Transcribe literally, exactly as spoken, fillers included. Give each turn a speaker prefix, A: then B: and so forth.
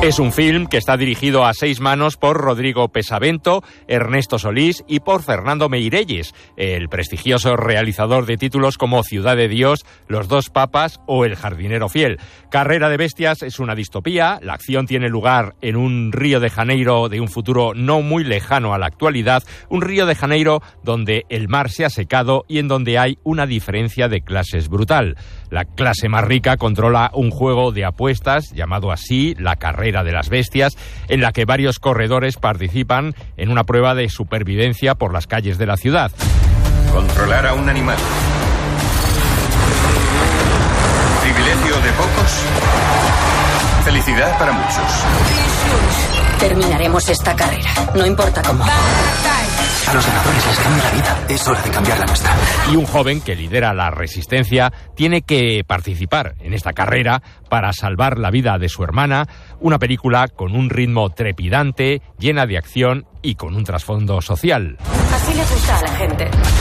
A: Es un film que está dirigido a seis manos por Rodrigo Pesavento, Ernesto Solís y por Fernando Meirelles, el prestigioso realizador de títulos como Ciudad de Dios, Los dos papas o El jardinero fiel. Carrera de bestias es una distopía. La acción tiene lugar en un Río de Janeiro de un futuro no muy lejano a la actualidad, un Río de Janeiro donde el mar se ha secado y en donde hay una diferencia de clases brutal. La clase más rica controla un juego de apuestas llamado así La Carrera de las Bestias, en la que varios corredores participan en una prueba de supervivencia por las calles de la ciudad.
B: Controlar a un animal. Privilegio de pocos. Felicidad para muchos.
C: Terminaremos esta carrera, no importa cómo.
D: A los ganadores les cambia la vida. Es hora de cambiar la nuestra.
A: Y un joven que lidera la resistencia tiene que participar en esta carrera para salvar la vida de su hermana. Una película con un ritmo trepidante, llena de acción y con un trasfondo social.
C: Así le gusta a la gente.